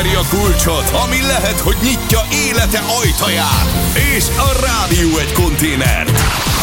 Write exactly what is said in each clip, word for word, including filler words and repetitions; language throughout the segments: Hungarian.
A kulcsot, ami lehet, hogy nyitja élete ajtaját, és a Rádió egy konténert.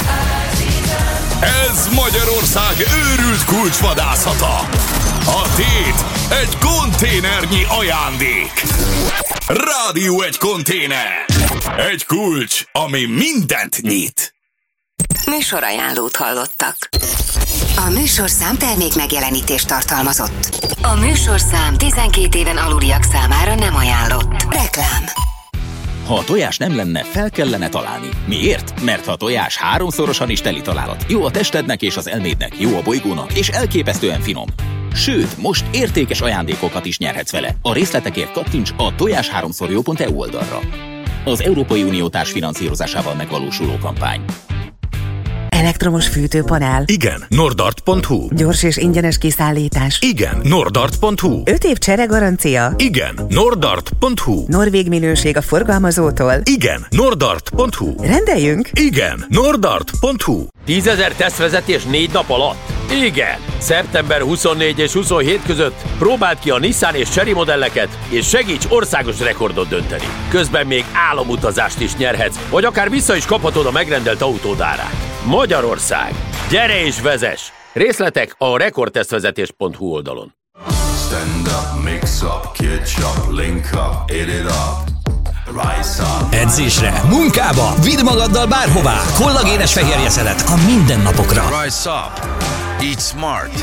Ez Magyarország őrült kulcsvadászata. A tét egy konténernyi ajándék. Rádió egy konténer. Egy kulcs, ami mindent nyit. Műsorajánlót hallottak. A műsorszám termék megjelenítést tartalmazott. A műsorszám tizenkét éven aluliak számára nem ajánlott. Reklám. Ha a tojás nem lenne, fel kellene találni. Miért? Mert ha a tojás háromszorosan is teli találat. Jó a testednek és az elmédnek, jó a bolygónak, és elképesztően finom. Sőt, most értékes ajándékokat is nyerhetsz vele. A részletekért kattints a tojás háromszor jó pont e u oldalra. Az Európai Unió társfinanszírozásával megvalósuló kampány. Elektromos fűtőpanel? Igen. Nordart pont hu. Gyors és ingyenes kiszállítás? Igen. Nordart pont hu. öt év csere garancia? Igen. Nordart pont hu. Norvég minőség a forgalmazótól? Igen. Nordart pont hu. Rendeljünk? Igen. Nordart pont hu. tízezer tesztvezetés négy nap alatt? Igen! Szeptember huszonnégy és huszonhét között próbáld ki a Nissan és Chery modelleket, és segíts országos rekordot dönteni. Közben még álomutazást is nyerhetsz, vagy akár vissza is kaphatod a megrendelt autód árát. Magyarország! Gyere és vezess! Részletek a rekordtesztvezetés pont hu oldalon. Stand up, mix up, catch up, link up, eat it up. Edzésre, munkába, vidd magaddal bárhová. Kollagénes fehérjeszelet a mindennapokra. Rise up, eat smart.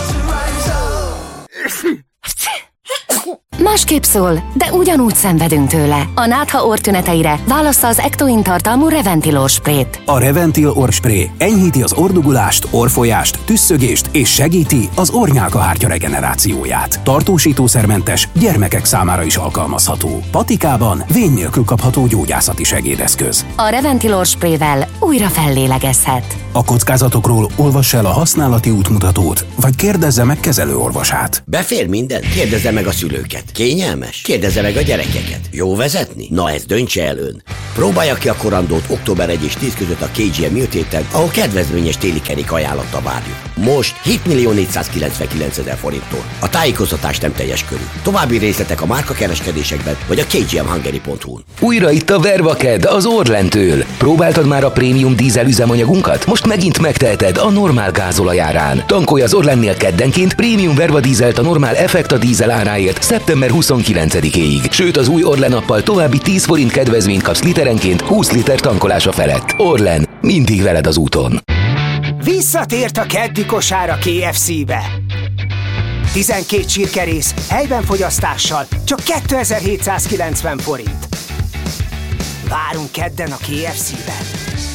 Másképp szól, de ugyanúgy szenvedünk tőle. A nátha orrtüneteire válassza az Ectoin tartalmú Reventil orrsprét. A Reventil orrspré enyhíti az orrdugulást, orrfolyást, tüsszögést és segíti az orrnyálkahártya regenerációját. Tartósítószermentes, gyermekek számára is alkalmazható. Patikában vény nélkül kapható gyógyászati segédeszköz. A Reventil orrsprével újra fellélegezhet. A kockázatokról olvass el a használati útmutatót, vagy kérdezze meg kezelőorvosát. Befér minden? Kérdezze meg a szülőket. Kényelmes? Kérdezze meg a gyerekeket. Jó vezetni? Na ezt döntse el ön. Próbálja ki a korandót október elseje és tíz között a ká gé em műtéten, ahol kedvezményes téli kerék ajánlattal várjuk. Most hét millió négyszázkilencvenkilencezer forinttól. A tájékoztatás nem teljes körű. További részletek a márkakereskedésekben vagy a kgmhungary pont hu-n. Újra itt a Vervaked az Orlentől. Próbáltad már a prémium dízel üzemanyagunkat? Most megint megteheted a normál gázolajárán. Tankolj az Orlennél keddenként prémium Verva dízelt a normál Effekta dízel áráért szeptember huszonkilencedikéig. Sőt, az új Orlen appal további tíz forint kedvezményt kapsz literenként húsz liter tankolása felett. Orlen, mindig veled az úton. Visszatért a keddi kosár a ká ef cé-be. tizenkét csirkerész helyben fogyasztással csak kétezer-hétszázkilencven forint. Várunk kedden a ká ef cé-ben.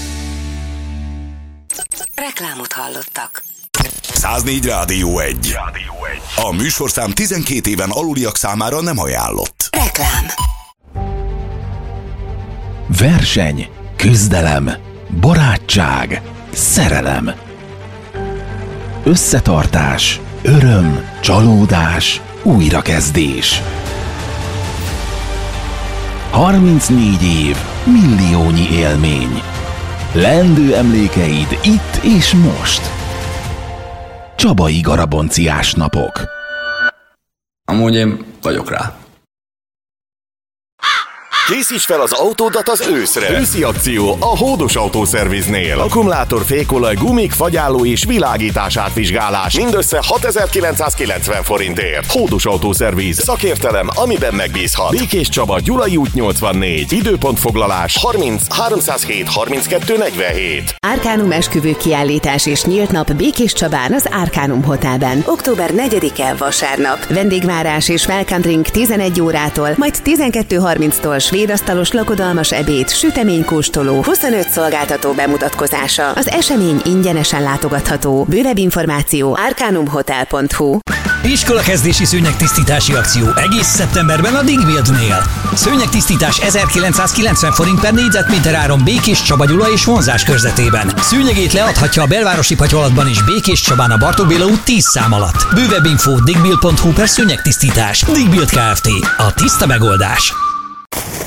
Reklámot hallottak. száznégy Rádió egy. A műsorszám tizenkét éven aluliak számára nem ajánlott. Reklám. Verseny, küzdelem, barátság, szerelem. Összetartás, öröm, csalódás, újrakezdés. harmincnégy év, milliónyi élmény. Leendő emlékeid itt és most. Csabai Garabonciás napok. Amúgy én vagyok rá. Készíts fel az autódat az őszre! Őszi akció a Hódos Autószerviznél. Akkumulátor, fékolaj, gumik, fagyálló és világítás átvizsgálás. Mindössze hatezer-kilencszázkilencven forintért. Hódos Autószerviz. Szakértelem, amiben megbízhat. Békés Csaba, Gyulai út nyolcvannégy. Időpontfoglalás harminc háromszázhét harminckettő negyvenhét. Arcanum esküvő kiállítás és nyílt nap Békés Csabán az Arcanum Hotelben. október negyedike vasárnap. Vendégvárás és welcome drink tizenegy órától, majd tizenkettő harminctól svédasztalos lakodalmas ebéd, süteménykóstoló, huszonöt szolgáltató bemutatkozása. Az esemény ingyenesen látogatható. Bővebb információ arcanum hotel pont hu. Iskolakezdési szőnyegtisztítási akció egész szeptemberben a Digbuildnél. Szőnyegtisztítás ezerkilencszázkilencven forint per négyzetméter áron Békés Csaba, Gyula és vonzás körzetében. Szőnyegét leadhatja a belvárosi patyolatban is Békés Csabán a Bartók Béla út tíz szám alatt. Bővebb info digbuild pont hu per szőnyegtisztítás. Digbuild Kft. A tiszta megoldás.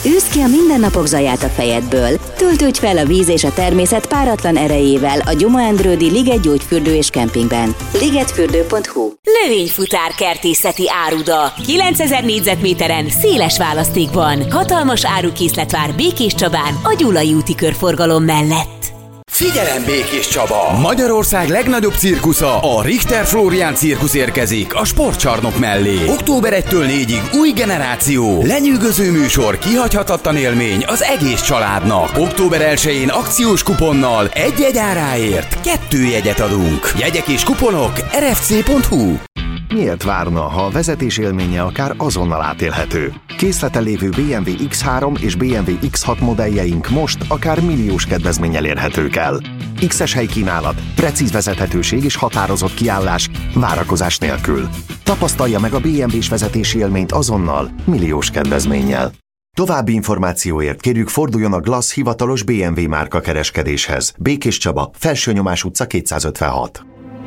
Űzd ki a mindennapok zaját a fejedből. Töltődj fel a víz és a természet páratlan erejével a Gyoma-Endrődi Liget gyógyfürdő és kempingben. ligetfürdő pont hu. Növényfutár kertészeti áruda. kilencezer négyzetméteren széles választékban. Hatalmas árukészlet vár Békés Csabán a Gyulai úti körforgalom mellett. Figyelem, Békés Csaba! Magyarország legnagyobb cirkusza, a Richter Florián cirkusz érkezik a sportcsarnok mellé. október elsejétől négyig új generáció, lenyűgöző műsor, kihagyhatatlan élmény az egész családnak. október elsején akciós kuponnal egy jegy áráért kettő jegyet adunk. Jegyek és kuponok er ef cé pont hu. Miért várna, ha a vezetés élménye akár azonnal átélhető? Készleten lévő bé em vé iksz három és bé em vé iksz hat modelljeink most akár milliós kedvezménnyel érhetők el. X-es helykínálat, precíz vezethetőség és határozott kiállás, várakozás nélkül. Tapasztalja meg a bé em vés vezetési élményt azonnal, milliós kedvezménnyel. További információért kérjük forduljon a Glass hivatalos bé em vé márka kereskedéshez. Békés Csaba, Felsőnyomás utca kétszázötvenhat.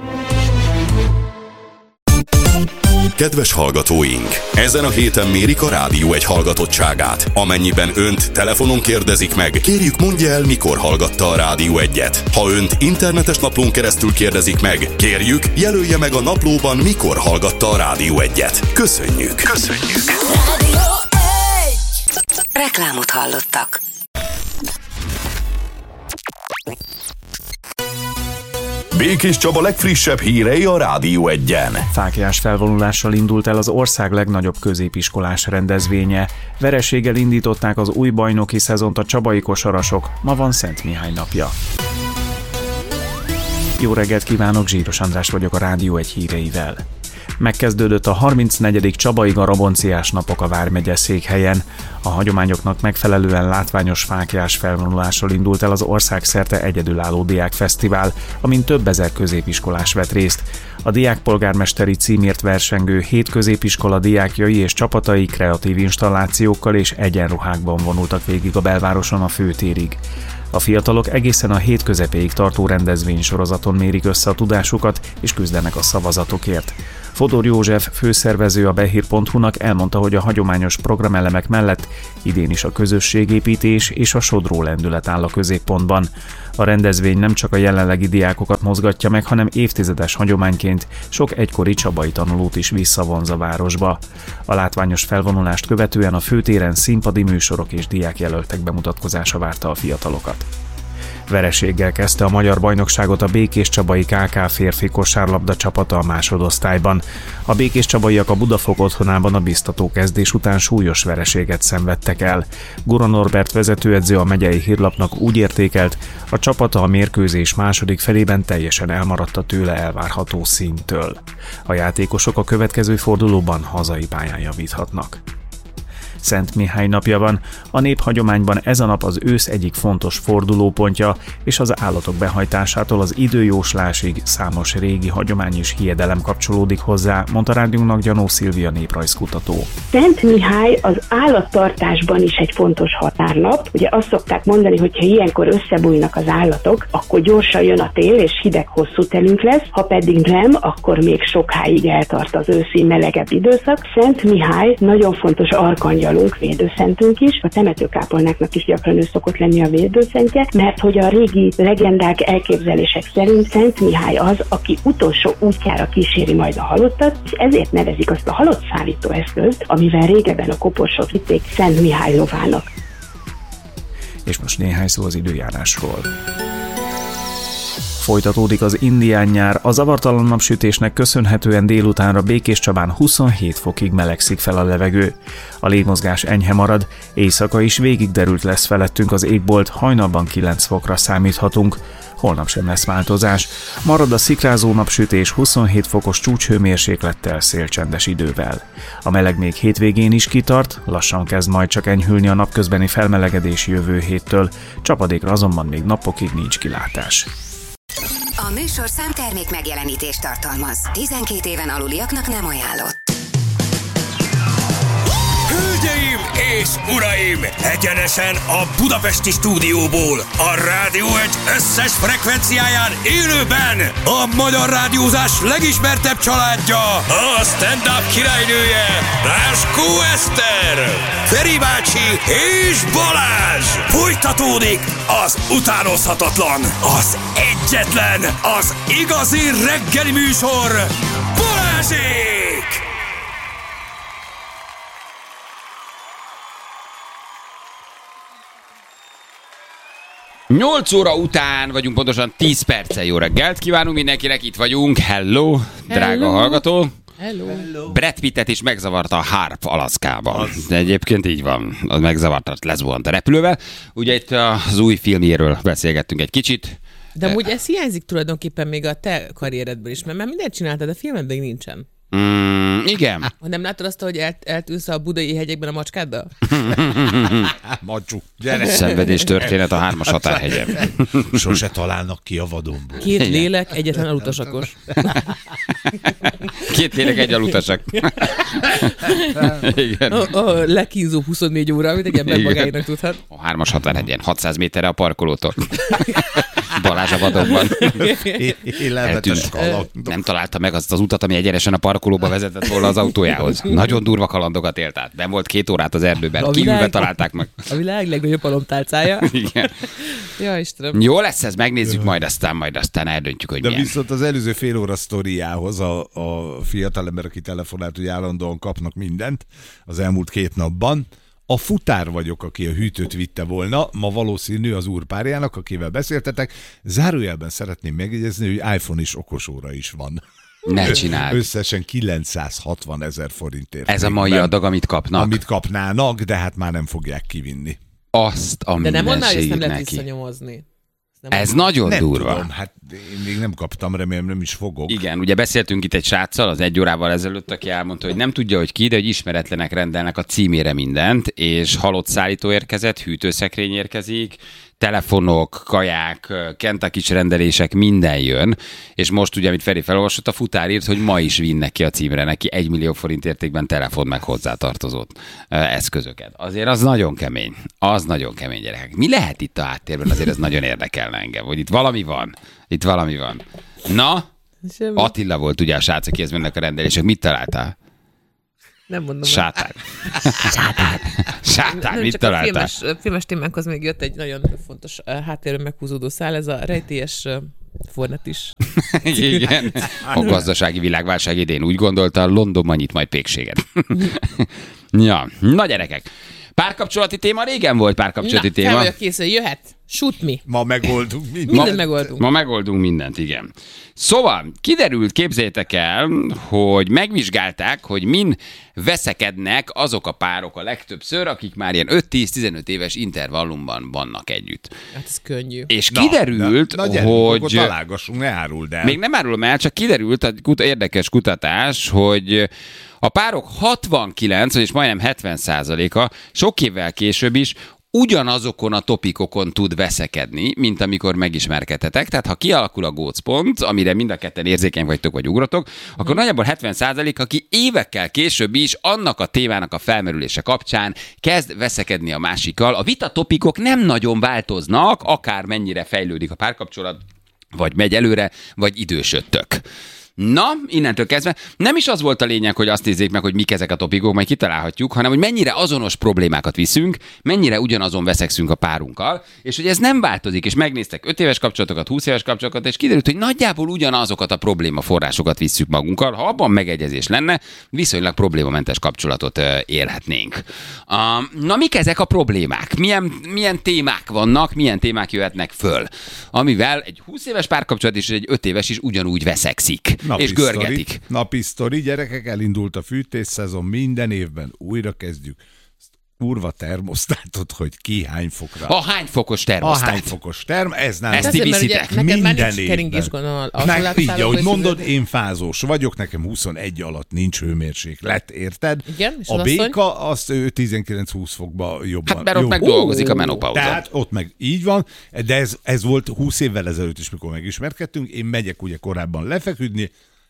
Kedves hallgatóink! Ezen a héten mérik a Rádió egy hallgatottságát. Amennyiben önt telefonon kérdezik meg, kérjük mondja el, mikor hallgatta a Rádió egyet. Ha önt internetes naplón keresztül kérdezik meg, kérjük jelölje meg a naplóban, mikor hallgatta a Rádió egyet. Köszönjük! Köszönjük! Rádió egy! Reklámot hallottak. Békés Csaba legfrissebb hírei a Rádió egyen. Fáklyás felvonulással indult el az ország legnagyobb középiskolás rendezvénye. Vereséggel indították az új bajnoki szezont a csabai kosarasok. Ma van Szent Mihály napja. Jó reggelt kívánok, Zsíros András vagyok a Rádió egy híreivel. Megkezdődött a harmincnegyedik Csabai Garabonciás napok a Vármegye székhelyen. A hagyományoknak megfelelően látványos fáklyás felvonulással indult el az országszerte egyedülálló diákfesztivál, amin több ezer középiskolás vett részt. A diákpolgármesteri címért versengő hét középiskola diákjai és csapatai kreatív installációkkal és egyenruhákban vonultak végig a belvároson a főtérig. A fiatalok egészen a hét közepéig tartó rendezvénysorozaton mérik össze a tudásukat és küzdenek a szavazatokért. Fodor József, főszervező a behír pont hu-nak elmondta, hogy a hagyományos programelemek mellett idén is a közösségépítés és a sodró lendület áll a középpontban. A rendezvény nem csak a jelenlegi diákokat mozgatja meg, hanem évtizedes hagyományként sok egykori csabai tanulót is visszavonz a városba. A látványos felvonulást követően a főtéren színpadi műsorok és diákjelöltek bemutatkozása várta a fiatalokat. Vereséggel kezdte a magyar bajnokságot a békéscsabai ká ká férfi kosárlabda csapata a másodosztályban. A békéscsabaiak a Budafok otthonában a biztató kezdés után súlyos vereséget szenvedtek el. Gura Norbert vezetőedző a megyei hírlapnak úgy értékelt, a csapata a mérkőzés második felében teljesen elmaradt a tőle elvárható színtől. A játékosok a következő fordulóban hazai pályán javíthatnak. Szent Mihály napja van, a néphagyományban ez a nap az ősz egyik fontos fordulópontja, és az állatok behajtásától az időjóslásig számos régi hagyomány és hiedelem kapcsolódik hozzá, mondta rádiónak Gyanó Szilvia néprajzkutató. Szent Mihály az állattartásban is egy fontos határnap. Ugye azt szokták mondani, hogy ha ilyenkor összebújnak az állatok, akkor gyorsan jön a tél, és hideg hosszú telünk lesz, ha pedig nem, akkor még sokáig eltart az őszi melegebb időszak. Szent Mihály nagyon fontos arkangyal, védőszentünk is, a temetőkápolnáknak is gyakran ő szokott lenni a védőszentje, mert hogy a régi legendák, elképzelések szerint Szent Mihály az, aki utolsó útjára kíséri majd a halottat, és ezért nevezik azt a halottszállító eszközt, amivel régebben a koporsót vitték, Szent Mihály lovának. És most néhány szó az időjárásról. Folytatódik az indián nyár, a zavartalan napsütésnek köszönhetően délutánra Békéscsabán huszonhét fokig melegszik fel a levegő. A légmozgás enyhe marad, éjszaka is végig derült lesz felettünk az égbolt, hajnalban kilenc fokra számíthatunk. Holnap sem lesz változás. Marad a szikrázó napsütés huszonhét fokos csúcshőmérséklettel, szélcsendes idővel. A meleg még hétvégén is kitart, lassan kezd majd csak enyhülni a napközbeni felmelegedés jövő héttől, csapadékra azonban még napokig nincs kilátás. A műsorszám termék megjelenítést tartalmaz. tizenkét éven aluliaknak nem ajánlott. Hölgyeim és és uraim, egyenesen a budapesti stúdióból, a Rádió egy összes frekvenciáján élőben a magyar rádiózás legismertebb családja, a stand-up királynője, Ráskó Eszter, Feri bácsi és Balázs. Folytatódik az utánozhatatlan, az egyetlen, az igazi reggeli műsor, Balázsék! nyolc óra után vagyunk, pontosan tíz perccel. Jó reggelt kívánunk mindenkinek, itt vagyunk. Hello, drága Hello. hallgató. Hello. Hello. Brad Pittet is megzavarta a Harp Alaszkában. De egyébként így van, az megzavarta, lezuhant a repülővel. Ugye itt az új filmjéről beszélgettünk egy kicsit. De amúgy ez hiányzik tulajdonképpen még a te karrieredből is, mert már mindent csináltad, de filmed még nincsen. Mm, igen. Nem látod azt, hogy el, eltűnsz a budai hegyekben a macskáddal? Macsú, gyere! Szenvedés történet a hármas határhegyen. Sose találnak ki a vadonból. Két igen. lélek, egyetlen alutasakos. Két lélek, egy alutasak. Igen. A, a lekínzó huszonnégy óra, amit egy ember magáinak tudhat. A hármas határhegyen, hatszáz méterre a parkolótól. Balázs a vadonban. Élelmetes kaland. Nem találta meg azt az utat, ami egyenesen a parkolóba vezetett volna az autójához. Nagyon durva kalandokat élt át. Ben volt két órát az erdőben. Kívülbe találták meg. A világ legnagyobb alomtálcája. Igen. Ja, Istenem. Jó lesz ez, megnézzük majd aztán, majd aztán eldöntjük, hogy de milyen. Viszont az előző fél óra sztoriához a, a fiatalember, aki telefonált, hogy állandóan kapnak mindent az elmúlt két napban. A futár vagyok, aki a hűtőt vitte volna, ma valószínű az úrpárjának, akivel beszéltetek. Zárójelben szeretném megjegyezni, hogy iPhone is okosóra is van. Ne csináld. Összesen kilencszázhatvan ezer forintért. Ez a mai adag, amit kapnak? Amit kapnának, de hát már nem fogják kivinni. Azt a de nem mondná, hogy ezt nem lehet neki. visszanyomozni. Ez nagyon nem durva. Tudom, hát én még nem kaptam, remélem nem is fogok. Igen, ugye beszéltünk itt egy sráccal az egy órával ezelőtt, aki elmondta, hogy nem tudja, hogy ki, de hogy ismeretlenek rendelnek a címére mindent, és halott szállító érkezett, hűtőszekrény érkezik, telefonok, kaják, Kentucky-s rendelések, minden jön, és most ugye, amit Feri felolvasott, a futár írt, hogy ma is vinnek ki a címre neki egy millió forint értékben telefon meg hozzátartozott eszközöket. Azért az nagyon kemény. Az nagyon kemény, gyerekek. Mi lehet itt a háttérben? Azért ez nagyon érdekelne engem, hogy itt valami van. Itt valami van. Na, semmi. Attila volt ugye a srác, akihez mennek a rendelések. Mit találtál? Nem mondom. Sátán. Sátán. Sátán, mit találtál? A filmes, filmes témánkhoz még jött egy nagyon fontos uh, háttérben meghúzódó szál, ez a rejtélyes uh, Fornet is. Igen. A gazdasági világválság idén úgy gondolta, Londonban nyit majd pékséget. Ja, na gyerekek. Párkapcsolati téma, régen volt párkapcsolati na, téma. Na, fel vagyok készül, jöhet. Shoot me. Ma megoldunk mindent. Mindent megoldunk. Ma megoldunk mindent, igen. Szóval, kiderült, képzeljétek el, hogy megvizsgálták, hogy min veszekednek azok a párok a legtöbbször, akik már ilyen öt-tíz-tizenöt éves intervallumban vannak együtt. Hát ez könnyű. És kiderült, na, na, na, hogy... Akkor találgassunk, ne áruld el. Még nem árulom el, csak kiderült egy kut- érdekes kutatás, hogy a párok hatvankilenc, és majdnem hetven százaléka sok évvel később is ugyanazokon a topikokon tud veszekedni, mint amikor megismerkedtetek. Tehát ha kialakul a gócpont, amire mind a ketten érzékeny vagytok vagy ugratok, akkor hmm. nagyjából hetven százalék, aki évekkel később is annak a témának a felmerülése kapcsán kezd veszekedni a másikkal. A vita topikok nem nagyon változnak, akár mennyire fejlődik a párkapcsolat, vagy megy előre, vagy idősödtök. Na, innentől kezdve nem is az volt a lényeg, hogy azt nézzék meg, hogy mik ezek a topikok, majd kitalálhatjuk, hanem hogy mennyire azonos problémákat viszünk, mennyire ugyanazon veszekszünk a párunkkal, és hogy ez nem változik, és megnéztek öt éves kapcsolatokat, húsz éves kapcsolatokat, és kiderült, hogy nagyjából ugyanazokat a problémaforrásokat visszük magunkkal. Ha abban megegyezés lenne, viszonylag problémamentes kapcsolatot élhetnénk. Na, mik ezek a problémák? Milyen, milyen témák vannak, milyen témák jöhetnek föl, amivel egy húsz éves párkapcsolat és egy öt éves is ugyanúgy veszekszik. Napi és görgetik. Sztori, napi sztori, gyerekek, elindult a fűtésszezon, minden évben újra kezdjük. Kurva termosztátot, hogy ki hány fokra. A hány fokos termosztát. A hány fokos term, ez nem. Ezt ti viszitek. Minden évben. Meg, így, ahogy mondod, én fázós vagyok, nekem huszonegy alatt nincs hőmérséklet, érted? Igen, és a béka, azt ő tizenkilenc-húsz fokba jobban. Hát mert ott meg dolgozik a menopauza. Tehát ott meg így van, de ez, ez volt húsz évvel ezelőtt is, mikor megismerkedtünk. Én megyek ugye korábban lefeküdni,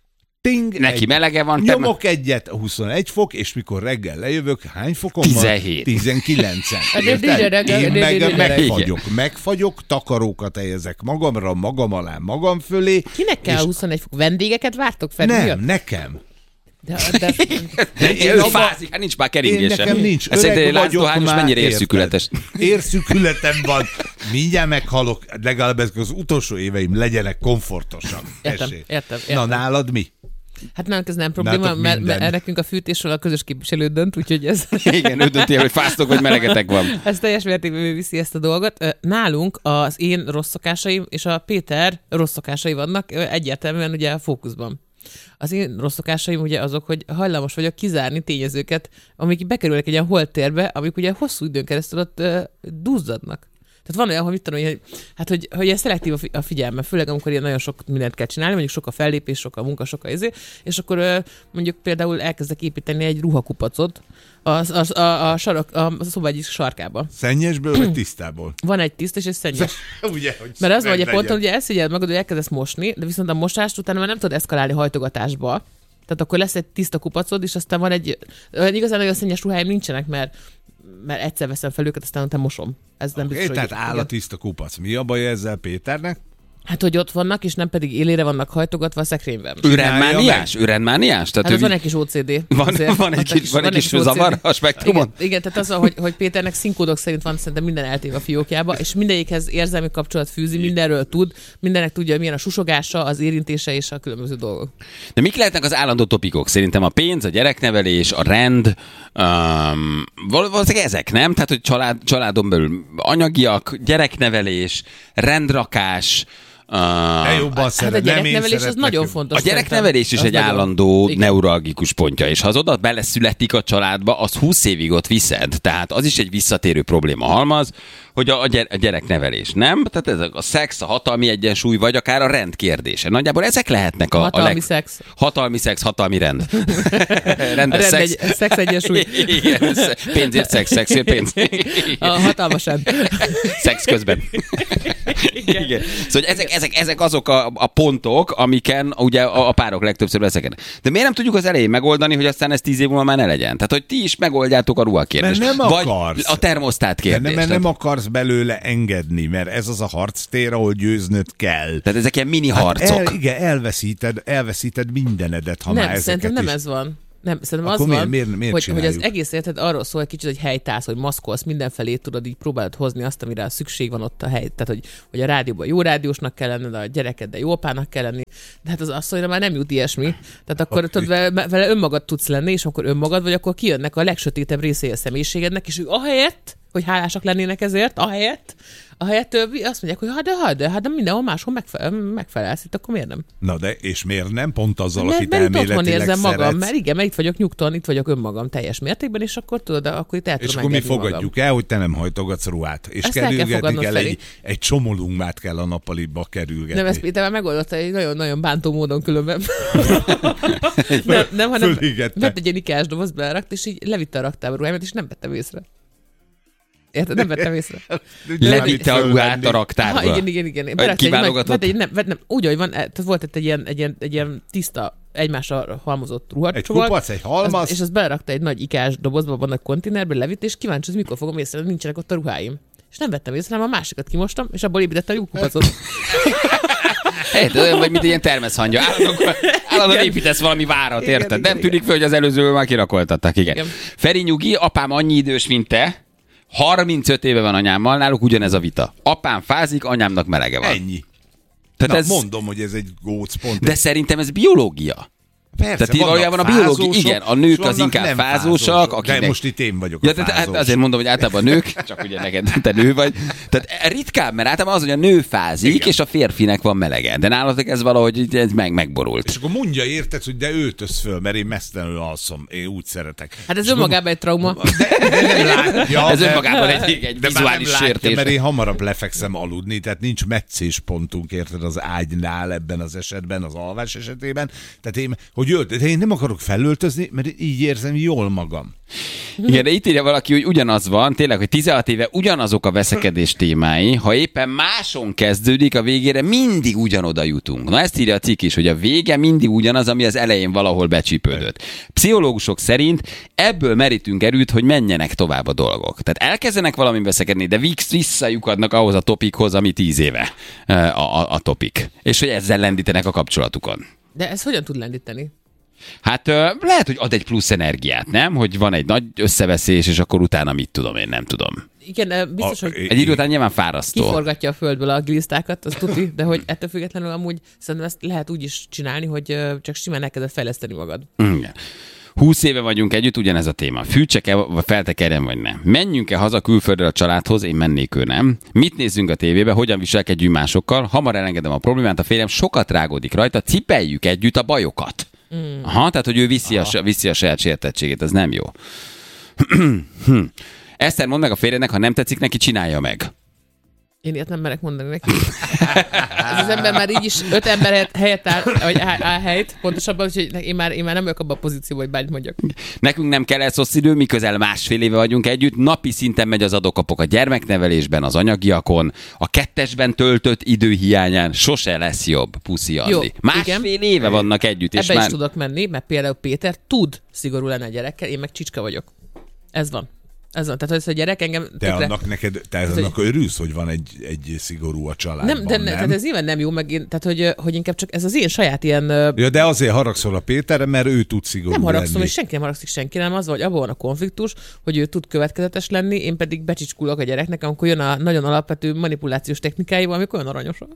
ting, neki egy, melege van. Nyomok te... egyet, huszonegy fok, és mikor reggel lejövök, hány fokon tizenhét. van? tizenkilencen. Én meg megfagyok, megfagyok, takarókat helyezek magamra, magam alá, magam fölé. Kinek kell és... huszonegy fok? Vendégeket vártok fel? Nem, nekem. De, de... de én fázik, hát nincs már keringése. Nekem nincs. Öreg vagyok már. Mennyire érszükületes? Érszükületem van. Mindjárt meghalok. Legalább ezek az utolsó éveim legyenek komfortosak. Értem, értem, értem. Na, nálad mi? Hát nálunk ez nem probléma, mert, mert nekünk a fűtésről a közös képviselő dönt, úgyhogy ez... Igen, ő dönti el, hogy fáztok, vagy melegetek van. Ez teljes mértékben viszi ezt a dolgot. Nálunk az én rossz szokásaim és a Péter rossz szokásai vannak egyértelműen ugye a fókuszban. Az én rossz szokásaim ugye azok, hogy hajlamos vagyok kizárni tényezőket, amik bekerülnek egy ilyen holttérbe, amik ugye hosszú időn keresztül ott uh, duzzadnak. Tehát van olyan, hogy mit tudom, hogy, hát, hogy, hogy ilyen szelektív a figyelme, főleg amikor ilyen nagyon sok mindent kell csinálni, mondjuk sok a fellépés, sok a munka, sok a izé, és akkor uh, mondjuk például elkezdek építeni egy ruhakupacot a, a, a, a, sarok, a, a szoba egyik sarkába. Szennyesből vagy tisztából? Van egy tiszta és egy szennyes. Ugye, hogy mert az vagy a ponton, ugye elszégyeld magad, hogy elkezdesz mosni, de viszont a mosást utána már nem tudod eszkalálni hajtogatásba. Tehát akkor lesz egy tiszta kupacod, és aztán van egy... Igazán nagyon szennyes ruháim nincsenek, mert mert egyszer veszem fel őket, aztán utána mosom. Ez nem okay, biztos, tehát hogy... áll a tiszta kupac. Mi a baj ezzel Péternek? Hát, hogy ott vannak, és nem pedig élére vannak hajtogatva a szekrényben. Ürendmániás? Ürendmániás? Hát az van egy kis o cé dé. Van, van egy kis, van egy kis zavar a spektrumon? Igen, igen, tehát az, hogy, hogy Péternek színkódok szerint van szerintem minden eltéve a fiókjába, és mindegyikhez érzelmi kapcsolat fűzi, mindenről tud, mindennek tudja, milyen a susogása, az érintése és a különböző dolgok. De mik lehetnek az állandó topikok? Szerintem a pénz, a gyereknevelés, a rend, um, valószínűleg ezek, nem? Tehát, hogy család, családon belül anyagiak, gyereknevelés, rendrakás, Uh, ne jobban szeret, hát a gyereknevelés az nagyon fontos. A gyereknevelés is egy nagyon állandó igen. neuralgikus pontja, és ha az oda beleszületik a családba, az húsz évig ott viszed. Tehát az is egy visszatérő probléma halmaz, hogy a, a gyereknevelés, nem? Tehát ez a szex, a hatalmi egyensúly, vagy akár a rend kérdése. Nagyjából ezek lehetnek a, hatalmi a leg... szex. Hatalmi szex, hatalmi rend. Rendes rend szex. Egy, szex egyensúly. Igen, pénzért szex, szexért pénz. A hatalmas rend. Szex közben. Igen. Igen. Szóval ezek, ezek, ezek azok a, a pontok, amiken ugye a, a párok legtöbbször veszekednek. De miért nem tudjuk az elején megoldani, hogy aztán ez tíz év múlva már ne legyen? Tehát, hogy ti is megoldjátok a ruhakérdést. Mert nem vagy akarsz. A termosztát kérdést. Mert nem akarsz belőle engedni, mert ez az a harctér, ahol győznöd kell. Tehát ezek ilyen mini harcok. Hát el, igen, elveszíted, elveszíted mindenedet, ha nem, már ezeket szerintem nem is... ez van. Nem, szerintem akkor az miért, van, miért, miért hogy, hogy az egész életed arról szól egy kicsit, hogy helytállsz, hogy maszkolsz, mindenfelé tudod, így próbálod hozni azt, amire szükség van ott a hely. Tehát, hogy, hogy a rádióban jó rádiósnak kell lenned, a gyerekeddel jó apának kell lenni. De hát az asszonyra már nem jut ilyesmi. Tehát akkor okay. tudod, vele, vele önmagad tudsz lenni, és akkor önmagad vagy, akkor kijönnek a legsötétebb részei a személyiségednek, és ő ahelyett, hogy hálásak lennének ezért, ahelyett, ahelyett azt mondják, hogy hát de, hát de, hát de mindenhol máshol megfelel, megfelelsz, itt akkor miért nem? Na de, és miért nem? Pont azzal, mert, akit mert elméletileg érzem szeretsz. magam, mert igen, mert itt vagyok nyugton, itt vagyok önmagam teljes mértékben, és akkor tudod, de akkor itt el és tudom akkor mi fogadjuk magam. El, hogy te nem hajtogatsz ruhát, és kerülgetni kell, egy, egy csomolungmát kell a nappaliba kerülgetni. Nem, ezt Péter már megoldotta egy nagyon-nagyon bántó módon különben. nem, nem, hanem vett egy ilyen ikás doboz, belerakt, és így levitte a raktába ruhámat, és nem vettem észre. Érted? Nem vettem észre. Levitte a ruhát a raktárba. Ha, igen, igen, igen. Egy kiválogatott? Egy, nem, nem, úgy, hogy van, tehát volt egy ilyen, egy ilyen, egy ilyen tiszta, egymásra halmozott ruhacsomag. Egy kupac, egy halmaz. Az, és azt belerakta egy nagy ikás dobozba, van a konténerbe, levitt, és kíváncsi, hogy mikor fogom észre, nincsenek ott a ruháim. És nem vettem észre, hanem a másikat kimostam, és abból építettem a jó kupacot. Érted, olyan vagy, mint ilyen termeszhangya. Állandóan építesz valami várat, érted? Igen, nem tűnik fel, hogy az előzőből már kirakoltattak. Igen. Igen. Feri nyugi, apám annyi idős, mint te. harmincöt éve van anyámmal, náluk ugyanez a vita. Apám fázik, anyámnak melege van. Ennyi. Tehát Na, ez... mondom, hogy ez egy gócpont. De szerintem ez biológia. Persze, tehát valójában a biológia, igen, a nők az inkább fázósak. Akinek... De most itt én vagyok a ja, tehát, hát azért mondom, hogy általában a nők, csak ugye neked te nő vagy. Tehát ritkább, mert általában az, hogy a nő fázik, igen. és a férfinek van melege. De nálatok ez valahogy ez meg, megborult. És akkor mondja, érted, hogy de öltöz föl, mert én mesztelenül alszom, én úgy szeretek. Hát ez önmagában egy trauma. De, de nem látja. Ez önmagában egy, egy vizuális sértés. Mert én hamarabb lefekszem aludni, tehát nincs meccéspontunk, érted, az ágynál ebben az esetben, az alvás esetében. Tehát én, hogy hogy ölt, de én nem akarok felöltözni, mert így érzem jól magam. Igen, de itt írja valaki, hogy ugyanaz van, tényleg, hogy tizenhat éve ugyanazok a veszekedés témái, ha éppen máson kezdődik, a végére mindig ugyanoda jutunk. Na ezt írja a cikk is, hogy a vége mindig ugyanaz, ami az elején valahol becsípődött. Pszichológusok szerint ebből merítünk erőt, hogy menjenek tovább a dolgok. Tehát elkezdenek valamin veszekedni, de visszajukadnak ahhoz a topikhoz, ami tíz éve a, a, a topik. És hogy ezzel lendítenek a kapcsolatukon. De ez hogyan tud lendíteni? Hát lehet, hogy ad egy plusz energiát, nem? Hogy van egy nagy összeveszés, és akkor utána mit tudom, én nem tudom. Igen, biztos, a, hogy egy idő után nyilván fárasztó. Kiforgatja a földből a glisztákat, az tuti, de hogy ettől függetlenül amúgy szerintem ezt lehet úgy is csinálni, hogy csak simán elkezded fejleszteni magad. Igen. húsz éve vagyunk együtt, ugyanez a téma. Fűtsek-e, vagy feltekerjen, vagy nem? Menjünk-e haza külföldre a családhoz? Én mennék, ő nem. Mit nézzünk a tévébe? Hogyan viselkedjünk másokkal? Hamar elengedem a problémát, a férjem sokat rágódik rajta, cipeljük együtt a bajokat. Mm. Aha, tehát, hogy ő viszi a, viszi a saját sértettségét, ez nem jó. Eszter, mondd meg a férjednek, ha nem tetszik neki, csinálja meg. Én ilyet nem merek mondani neki. Ez az ember már így is öt ember helyett áll, vagy áll, áll helyt, pontosabban, hogy én már, én már nem vagyok abban a pozícióban, hogy bármit mondjak. Nekünk nem kell elszosz idő, mi közel másfél éve vagyunk együtt, napi szinten megy az adókapok a gyermeknevelésben, az anyagiakon, a kettesben töltött idő hiányán sose lesz jobb, puszi Andi. Másfél igen. éve vannak együtt. És ebbe már... is tudok menni, mert például Péter tud szigorú lenni a gyerekkel, én meg csicska vagyok. Ez van. Ez van, tehát ez a gyerek engem... Te tökre... annak neked, te ez annak hogy... örülsz, hogy van egy, egy szigorú a családban, nem? De nem? Tehát ez nyilván nem jó, meg én, tehát hogy, hogy inkább csak ez az én saját ilyen... Ja, de azért haragszol a Péterre, mert ő tud szigorú nem haragszom, lenni. és senki nem haragszik senki, nem az, hogy abban van a konfliktus, hogy ő tud következetes lenni, én pedig becsicskulok a gyereknek, amikor jön a nagyon alapvető manipulációs technikáival, amikor olyan aranyosak.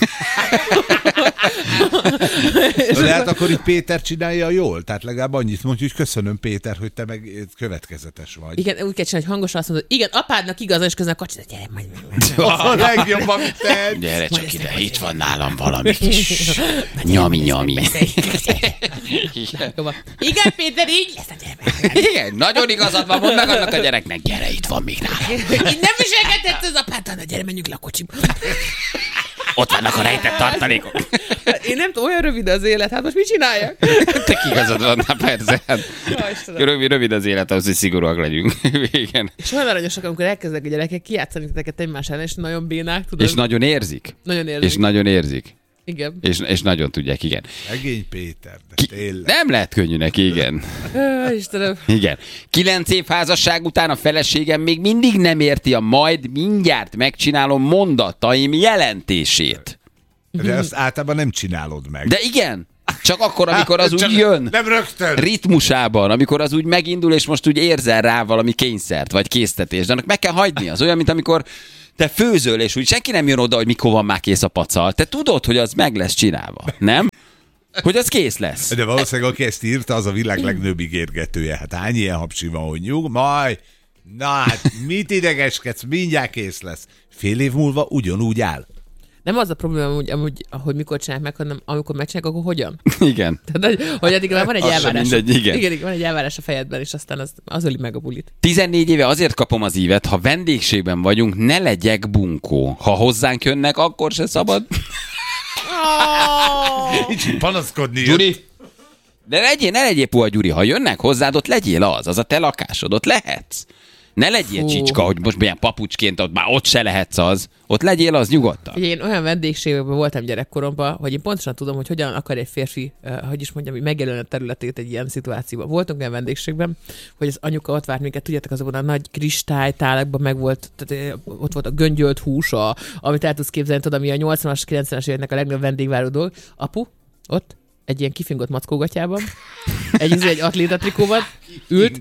De hát akkor itt Péter csinálja jól, tehát legalább annyit mondja, hogy köszönöm Péter, hogy te meg következetes vagy. Igen, úgy kell csinálni, hogy hangosan azt mondod, igen, apádnak igaza, és közben a kacsit, gyere, majd a legjobb, amit te. Gyere csak ide, itt van nálam valami kis nyami-nyami. Igen, Péter, így lesz a gyermek. Igen, nagyon igazad van, mondd meg annak a gyereknek, gyere, itt van még nálam. Így nem viselkedett az apád, de gyere, menjünk le a kocsiba. Ott vannak a rejtett tartalékok. Én nem tudom, olyan rövid az élet, hát most mit csináljak? Te igazad van, na persze. Rövid, rövid az élet, az, hogy szigorúak legyünk. Igen. És olyan aranyosak, amikor elkezdek a gyerekek kijátszani titeket egymás ellen, és nagyon bénák, tudod? És nagyon érzik. Nagyon érzik. És nagyon érzik. Igen. És, és nagyon tudják, igen. Szegény Péter, de Ki, tényleg. Nem lehet könnyű neki, igen. Istenem. Igen. Kilenc év házasság után a feleségem még mindig nem érti a majd mindjárt megcsinálom mondataim jelentését. De azt általában nem csinálod meg. De igen. Csak akkor, amikor az úgy jön. Nem rögtön. Ritmusában, amikor az úgy megindul, és most úgy érzel rá valami kényszert, vagy késztetést. De annak meg kell hagyni. Az olyan, mint amikor te főzöl, és úgy senki nem jön oda, hogy mikor van már kész a pacal. Te tudod, hogy az meg lesz csinálva, nem? Hogy az kész lesz. De valószínűleg, aki ezt írta, az a világ legnagyobb ígérgetője. Hát hány ilyen hapsi van, hogy nyug, majd, na hát mit idegeskedsz, mindjárt kész lesz. Fél év múlva ugyanúgy áll. Nem az a probléma, hogy, amúgy, hogy mikor csinálják meg, hanem amikor megcsinálják, akkor hogyan? Igen. Tehát, hogy addig már van egy elvárás. Mindegy, igen. igen. Igen, van egy elvárás a fejedben, és aztán az, az öli meg a bulit. tizennégy éve azért kapom az ívet, ha vendégségben vagyunk, ne legyek bunkó. Ha hozzánk jönnek, akkor se szabad. Így panaszkodni. Gyuri, de legyél, ne legyél puha, Gyuri. Ha jönnek hozzád, ott legyél az. Az a te lakásod, ott lehetsz. Ne legyél Fú. csicska, hogy most milyen papucsként, ott már ott se lehetsz az. Ott legyél az nyugodtan. Ugye én olyan vendégségekben voltam gyerekkoromban, hogy én pontosan tudom, hogy hogyan akar egy férfi, uh, hogy is mondjam, hogy megjelölni a területét egy ilyen szituációban. Voltunk olyan vendégségben, hogy az anyuka ott várt minket, tudjátok, azokban a nagy kristálytálakban meg volt, tehát ott volt a göngyölt hús, a, amit el tudsz képzelni, tudod, ami a nyolcvanas, kilencvenes éveknek a legnagyobb vendégváró dolog. Apu, ott, egy ilyen kifingott mackógatyában, egy, egy atlétatrikóban, ült,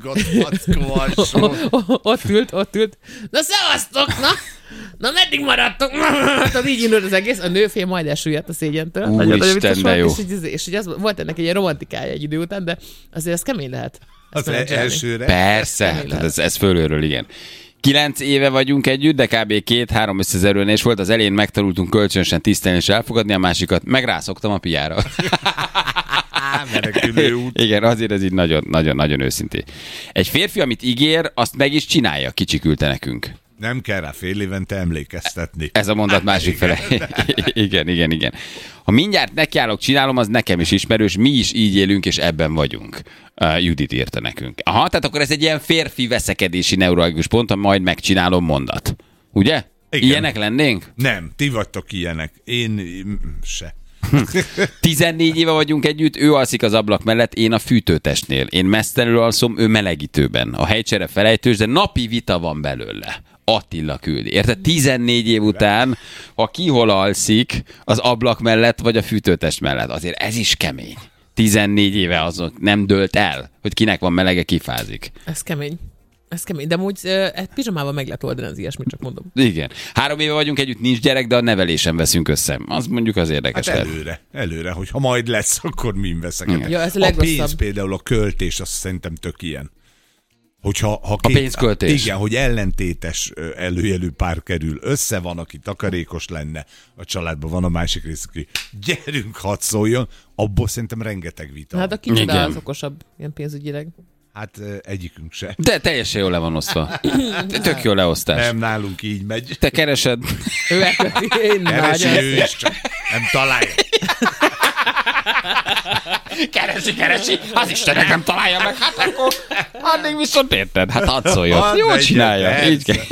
ott ült, ott ült, na szevasztok, na, na meddig maradtok, tehát így indult az egész, a nőfél majd elsüllyedt a szégyentől. Úristen, de jó. És, és, és, és az, volt ennek egy ilyen romantikája egy idő után, de azért ez kemény lehet. Az elsőre. Persze, ez, ez fölülről, igen. Kilenc éve vagyunk együtt, de kb. két-három összezerülés volt. Az elején megtanultunk kölcsönösen tisztelni és elfogadni, a másikat meg rászoktam a piára. Igen, azért ez így nagyon-nagyon őszintén. Egy férfi, amit ígér, azt meg is csinálja, kicsikülte nekünk. Nem kell rá fél évente emlékeztetni. Ez a mondat másik fele. igen, igen, igen. Ha mindjárt nekiállok, csinálom, az nekem is ismerős, mi is így élünk, és ebben vagyunk. Uh, Judit írta nekünk. Aha, tehát akkor ez egy ilyen férfi veszekedési neuralgikus pont, majd megcsinálom mondat. Ugye? Igen. Ilyenek lennénk? Nem, ti vagytok ilyenek. Én se. tizennégy éve vagyunk együtt, ő alszik az ablak mellett, én a fűtőtestnél. Én mesztelenül alszom, ő melegítőben. A helycsere felejtős, de napi vita van belőle. Attila küldi. Érted? tizennégy év után, ha ki hol alszik, az ablak mellett, vagy a fűtőtest mellett. Azért ez is kemény. tizennégy éve azok nem dőlt el, hogy kinek van melege, kifázik. Ez kemény. Ez kemény, de amúgy egy pizsamával meg lehet oldani az ilyesmit, csak mondom. Igen. Három éve vagyunk együtt, nincs gyerek, de a nevelésen veszünk össze. Az mondjuk az érdekes. Hát előre, előre, hogy ha majd lesz, akkor min veszekedek. Ja, ez a, a pénz például, a költés, azt szerintem tök ilyen. Hogyha, ha két, a pénzköltés. Igen, hogy ellentétes előjelű pár kerül össze, van, aki takarékos lenne, a családban van a másik rész, aki gyerünk, hadd szóljon, abból szerintem rengeteg vita. Hát a kicsoda az okosabb, ilyen pénzügyileg. Hát egyikünk se. De teljesen jól le van osztva. Tök jó leosztás. Nem, nálunk így megy. Te keresed. Ő elköti, én Keresi ő is, csak nem találja. Keresi, keresi, az Istenek nem találja meg, hát akkor addig viszont érted, hát hadd szóljon. Jól csinálja. Így kell.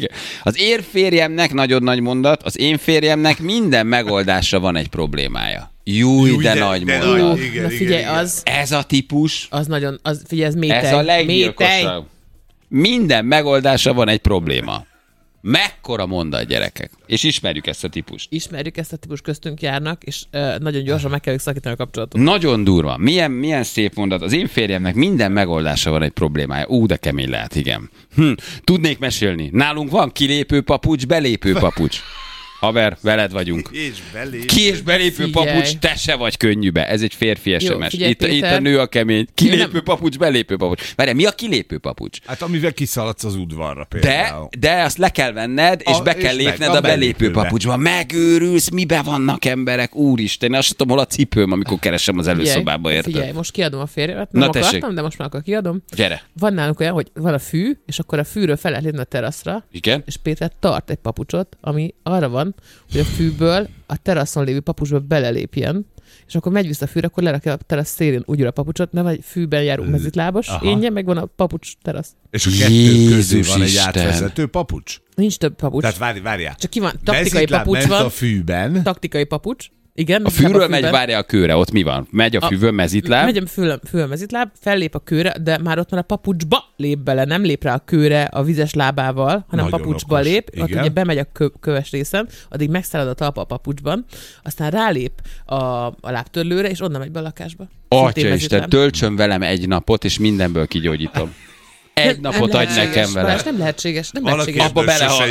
Az én férjemnek, nagyon nagy mondat, az én férjemnek minden megoldásra van egy problémája. Júj, Júj de, de nagy de mondat. Nagy, igen, na figyelj, igen, az... Ez a típus... Az nagyon, az, figyelj, ez métej. Ez a leggyilkosabb. Minden megoldásra van egy probléma. Mekkora mondat, gyerekek. És ismerjük ezt a típust. Ismerjük ezt a típust, köztünk járnak, és uh, nagyon gyorsan meg kell szakítani a kapcsolatot. Nagyon durva. Milyen, milyen szép mondat. Az én férjemnek minden megoldásra van egy problémája. Ú, de kemény lehet, igen. Hm. Tudnék mesélni. Nálunk van kilépő papucs, belépő papucs. Haver, veled vagyunk. Ki és belépő, Ki és belépő papucs, te se vagy könnyűbe. Ez egy férfi es em es. Jó, itt, itt a nő a kemény. Kilépő nem... papucs, belépő papucs. Várj, mi a kilépő papucs? Hát amivel kiszaladsz az udvarra például. De, de azt le kell venned, és a, be kell és lépned a, a belépő papucsba. Megőrülsz, mibe vannak emberek, úristen. Én azt tudom, hol a cipőm, amikor keresem az előszobába, érted? Figyelj, most kiadom a férjemet. Nem Na, akartam, tessék. De most már akkor kiadom. Gyere. Van nálunk olyan, hogy van a fű, és akkor a fűről fel lehet lépni a teraszra. Igen. És Péter tart egy papucsot, ami arra van, hogy a fűből a teraszon lévő papucsba belelépjen, és akkor megy vissza a fűre, akkor lerakja a terasz szélén úgy a papucsot, nem egy fűben járó mezitlábas, énje, meg van a papucs terasz. És a kettő közül van egy átvezető papucs? Nincs több papucs. Tehát várj, várjál. Csak ki van, taktikai papucs van. a fűben. Taktikai papucs. Igen, a fűről a megy, várja a kőre, ott mi van? Megy a fűből mezitláb? Megy a fűből mezitláb, fellép a kőre, de már ott már a papucsba lép bele, nem lép rá a kőre a vizes lábával, hanem nagyon papucsba okos. Lép, igen. Ott ugye bemegy a kö- köves részen, addig megszállad a talpa a papucsban, aztán rálép a, a lábtörlőre, és onnan megy be a lakásba. Atya Isten, töltsön velem egy napot, és mindenből kigyógyítom. Egy nem, napot nem adj nekem vele. Nem lehetséges, nem lehetséges. Abba belehal.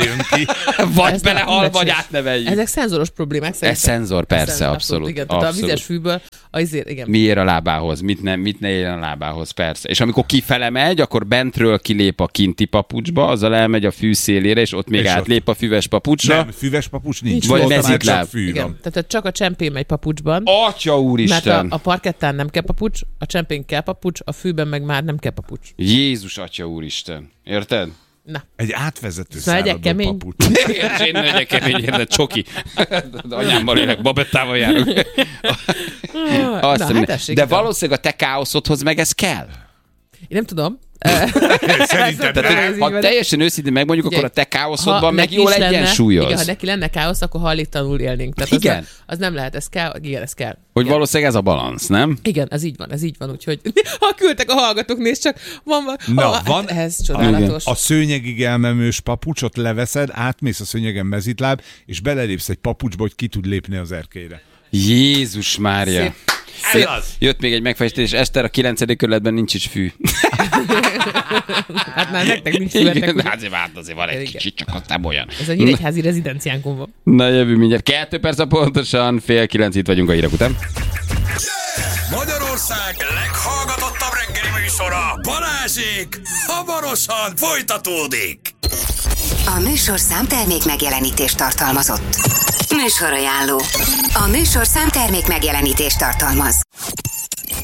Vagy belehal, vagy átneveljük. Ezek szenzoros problémák szerintem. Ez szenzor, persze, szenzor, abszolút. Igen, tehát abszolút. A vizes fűből, azért, igen. Mi ér a lábához, mit ne, mit ne érjen a lábához, persze. És amikor kifele megy, akkor bentről kilép a kinti papucsba, azzal elmegy a fű szélére, és ott még és átlép a füves papucsra. Nem, füves papucs nincs. Vagy mezitláb. Igen, tehát csak a csempén megy papucsban. Atya úristen! Mert a, a parkettán nem kell papucs, a csempén kell papucs, a fűben meg már nem kell papucs. Jézus Atya úristen! Érted? Na. Egy átvezető száradó papucs. Én negyek kemény, érted, csoki. De anyámmal élek, babettával járok. Na, hát de valószínűleg a te káoszodhoz meg ez kell. Én nem tudom. Szerintem Tehát, ha teljesen őszintén megmondjuk, ugye, akkor a te káoszodban meg jól egyensúlyoz. Igen, ha neki lenne káosz, akkor hajléktalanul élnénk. Tehát igen. Az, az nem lehet, ez kell, igen, ez kell. Hogy igen. Valószínűleg ez a balansz, nem? Igen, ez így van, ez így van, úgyhogy ha küldtek a hallgatók, nézd csak, van, van, Na, ha, van ez csodálatos. A szőnyegig elmemős papucsot leveszed, átmész a szőnyegen mezitláb, és belelépsz egy papucsba, hogy ki tud lépni az erkélyre. Jézus Mária! Szép. Szép. Jött még egy megfejtés, Eszter, a kilencedik kerületben nincs is fű. Hát már nektek nincs fűvetek. Hát azért vált, azért van egy igen. Kicsit, csak aztán olyan. Ez a nyíregyházi rezidenciánkon van. Na jövő mindjárt. Kettő perc a pontosan, fél kilenc itt vagyunk a hírek után. Magyarország leghallgatottabb reggeli műsora, Balázsék, hamarosan folytatódik. A műsorszám termék megjelenítést tartalmazott. Műsorajánló. A műsorszám termék megjelenítést tartalmaz.